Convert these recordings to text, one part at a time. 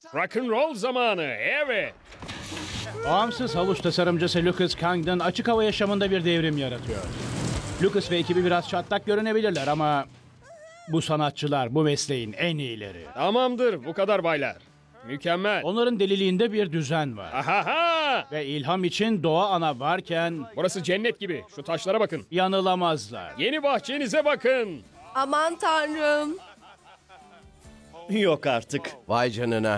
Rock and roll zamanı, evet. Bağımsız havuz tasarımcısı Lucas Congdon açık hava yaşamında bir devrim yaratıyor. Lucas ve ekibi biraz çatlak görünebilirler ama bu sanatçılar bu mesleğin en iyileri. Tamamdır, bu kadar baylar. Mükemmel. Onların deliliğinde bir düzen var. Ahaha! Ve ilham için doğa ana varken Burası cennet gibi. Şu taşlara bakın. yanılamazlar. Yeni bahçenize bakın. Aman tanrım. Yok artık. Vay canına.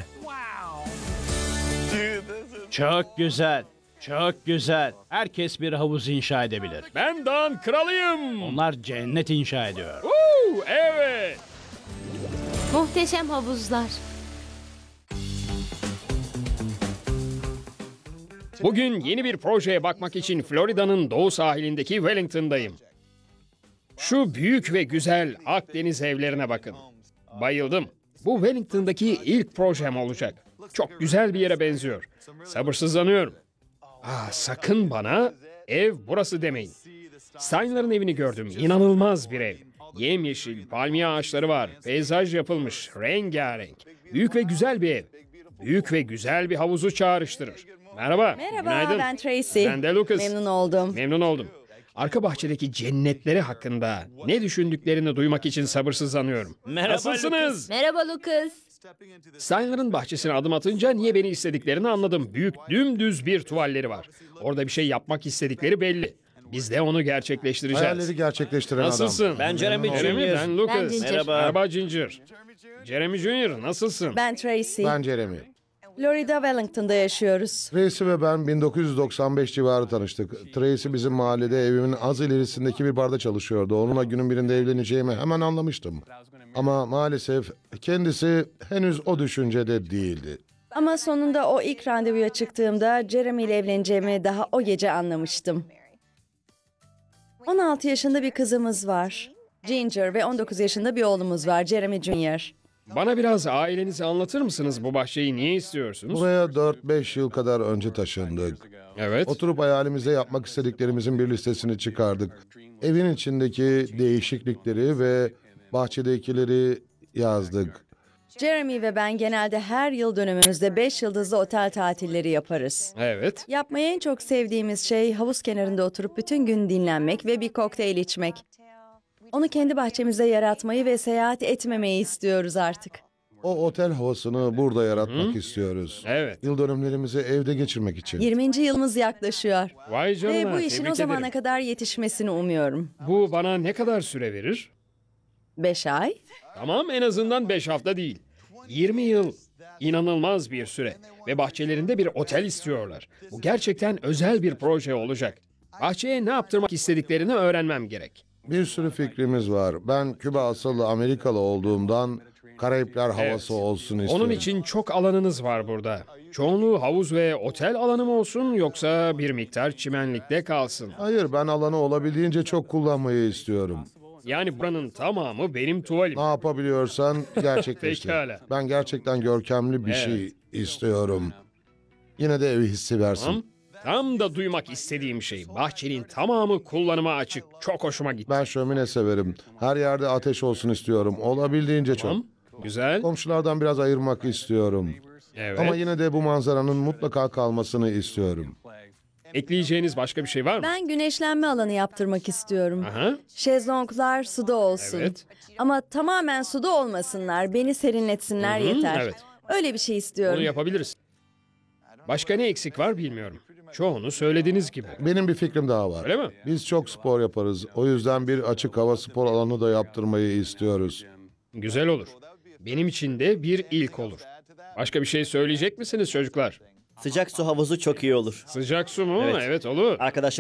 Çok güzel. Çok güzel. Herkes bir havuz inşa edebilir. Ben dağın kralıyım. Onlar cennet inşa ediyor. Evet. Muhteşem havuzlar. Bugün yeni bir projeye bakmak için Florida'nın doğu sahilindeki Wellington'dayım. Şu büyük ve güzel Akdeniz evlerine bakın. Bayıldım. Bu Wellington'daki ilk projem olacak. Çok güzel bir yere benziyor. Sabırsızlanıyorum. Sakın bana ev burası demeyin. Steinler'ın evini gördüm. İnanılmaz bir ev. Yemyeşil, palmiye ağaçları var. Peyzaj yapılmış, rengarenk. Büyük ve güzel bir ev. Büyük ve güzel bir havuzu çağrıştırır. Merhaba. Merhaba, Günaydın. ben Tracy. Ben de Lucas. Memnun oldum. Memnun oldum. Arka bahçedeki cennetleri hakkında ne düşündüklerini duymak için sabırsızlanıyorum. Merhaba Nasılsınız? Merhaba Lucas. Steinler'ın bahçesine adım atınca niye beni istediklerini anladım. Büyük, dümdüz bir tuvalleri var. Orada bir şey yapmak istedikleri belli. Biz de onu gerçekleştireceğiz. Hayalleri gerçekleştiren Nasılsın? adam. Ben Jeremy Jeremy, Junior. ben Lucas. Ben Ginger. Merhaba. Merhaba Ginger. Jeremy Junior, nasılsın? Ben Tracy. Ben Jeremy. Florida Wellington'da yaşıyoruz. Tracy ve ben 1995 civarı tanıştık. Tracy bizim mahallede evimin az ilerisindeki bir barda çalışıyordu. Onunla günün birinde evleneceğimi hemen anlamıştım. Ama maalesef kendisi henüz o düşüncede değildi. Ama sonunda o ilk randevuya çıktığımda Jeremy ile evleneceğimi daha o gece anlamıştım. 16 yaşında bir kızımız var. Ginger ve 19 yaşında bir oğlumuz var, Jeremy Junior. Bana biraz ailenizi anlatır mısınız? Bu bahçeyi niye istiyorsunuz? Buraya 4-5 yıl kadar önce taşındık. Evet. Oturup hayalimizde yapmak istediklerimizin bir listesini çıkardık. Evin içindeki değişiklikleri ve bahçedekileri yazdık. Jeremy ve ben genelde her yıl dönümümüzde 5 yıldızlı otel tatilleri yaparız. Evet. Yapmayı en çok sevdiğimiz şey havuz kenarında oturup bütün gün dinlenmek ve bir kokteyl içmek. Onu kendi bahçemizde yaratmayı ve seyahat etmemeyi istiyoruz artık. O otel havasını burada yaratmak istiyoruz. Evet. Yıl dönümlerimizi evde geçirmek için. 20. yılımız yaklaşıyor. Vay canına. Ve bu işin tebrik o zamana ederim. kadar yetişmesini umuyorum. Bu bana ne kadar süre verir? 5 ay. Tamam, en azından 5 hafta değil. 20 yıl. İnanılmaz bir süre. Ve bahçelerinde bir otel istiyorlar. Bu gerçekten özel bir proje olacak. Bahçeye ne yaptırmak istediklerini öğrenmem gerek. Bir sürü fikrimiz var. Ben Küba asıllı Amerikalı olduğumdan Karayipler havası olsun istiyorum. Onun için çok alanınız var burada. Çoğunluğu havuz ve otel alanı mı olsun yoksa bir miktar çimenlikte kalsın? Hayır, ben alanı olabildiğince çok kullanmayı istiyorum. Yani buranın tamamı benim tuvalim. Ne yapabiliyorsan gerçekleştir. Pekala. Ben gerçekten görkemli bir şey istiyorum. Yine de evi hissi versin. Tamam. Tam da duymak istediğim şey. Bahçenin tamamı kullanıma açık. Çok hoşuma gitti. Ben şömine severim. Her yerde ateş olsun istiyorum. Olabildiğince çok. Tamam. Güzel. Komşulardan biraz ayırmak istiyorum. Evet. Ama yine de bu manzaranın mutlaka kalmasını istiyorum. Ekleyeceğiniz başka bir şey var mı? Ben güneşlenme alanı yaptırmak istiyorum. Aha. Şezlonglar suda olsun. Evet. Ama tamamen suda olmasınlar. Beni serinletsinler yeter. evet. Öyle bir şey istiyorum. Bunu yapabiliriz. Başka ne eksik var bilmiyorum. Çoğunu söylediğiniz gibi. Benim bir fikrim daha var. Öyle mi? Biz çok spor yaparız. O yüzden bir açık hava spor alanı da yaptırmayı istiyoruz. Güzel olur. Benim için de bir ilk olur. Başka bir şey söyleyecek misiniz çocuklar? Sıcak su havuzu çok iyi olur. Sıcak su mu? Evet. Evet olur. Arkadaşlar